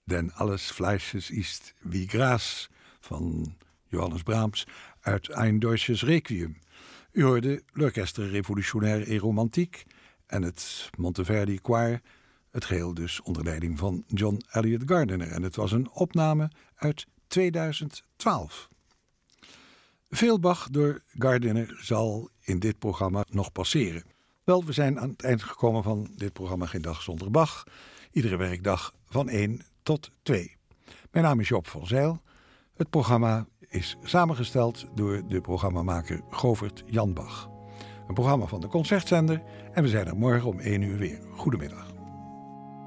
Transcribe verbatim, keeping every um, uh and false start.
Denn alles Fleisches ist wie Gras van Johannes Brahms uit Ein Deutsches Requiem. U hoorde l'Orchestre Revolutionaire et Romantique en het Monteverdi Choir, het geheel dus onder leiding van John Eliot Gardiner. En het was een opname uit tweeduizend twaalf. Veel Bach door Gardiner zal in dit programma nog passeren. Wel, we zijn aan het eind gekomen van dit programma Geen Dag Zonder Bach. Iedere werkdag van één tot twee. Mijn naam is Job van Zijl. Het programma is samengesteld door de programmamaker Govert Jan Bach. Een programma van de Concertzender en we zijn er morgen om één uur weer. Goedemiddag.